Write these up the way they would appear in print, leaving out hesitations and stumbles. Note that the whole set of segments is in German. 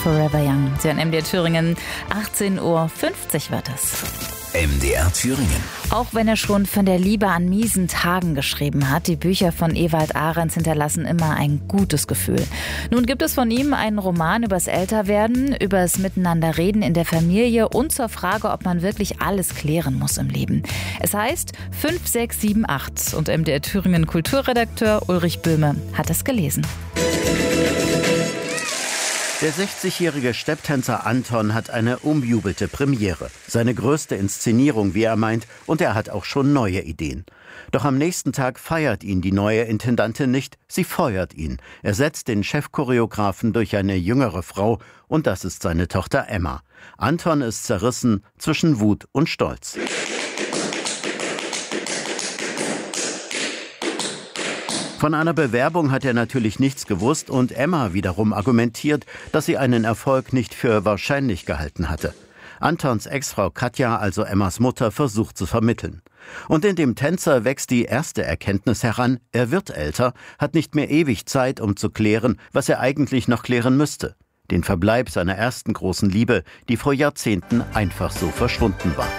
Forever Young. Sie hören MDR Thüringen, 18:50 Uhr wird es. MDR Thüringen. Auch wenn er schon von der Liebe an miesen Tagen geschrieben hat, die Bücher von Ewald Ahrens hinterlassen immer ein gutes Gefühl. Nun gibt es von ihm einen Roman übers Älterwerden, übers Miteinanderreden in der Familie und zur Frage, ob man wirklich alles klären muss im Leben. Es heißt 5678 und MDR Thüringen Kulturredakteur Ulrich Böhme hat es gelesen. Der 60-jährige Stepptänzer Anton hat eine umjubelte Premiere. Seine größte Inszenierung, wie er meint, und er hat auch schon neue Ideen. Doch am nächsten Tag feiert ihn die neue Intendantin nicht, sie feuert ihn. Er setzt den Chefchoreografen durch eine jüngere Frau und das ist seine Tochter Emma. Anton ist zerrissen zwischen Wut und Stolz. Von einer Bewerbung hat er natürlich nichts gewusst und Emma wiederum argumentiert, dass sie einen Erfolg nicht für wahrscheinlich gehalten hatte. Antons Ex-Frau Katja, also Emmas Mutter, versucht zu vermitteln. Und in dem Tänzer wächst die erste Erkenntnis heran, er wird älter, hat nicht mehr ewig Zeit, um zu klären, was er eigentlich noch klären müsste. Den Verbleib seiner ersten großen Liebe, die vor Jahrzehnten einfach so verschwunden war.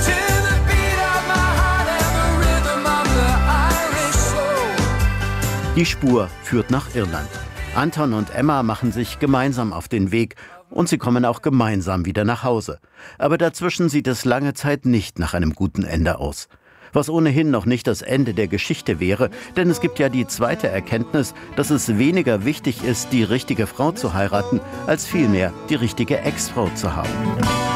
Die Spur führt nach Irland. Anton und Emma machen sich gemeinsam auf den Weg und sie kommen auch gemeinsam wieder nach Hause. Aber dazwischen sieht es lange Zeit nicht nach einem guten Ende aus. Was ohnehin noch nicht das Ende der Geschichte wäre, denn es gibt ja die zweite Erkenntnis, dass es weniger wichtig ist, die richtige Frau zu heiraten, als vielmehr die richtige Ex-Frau zu haben.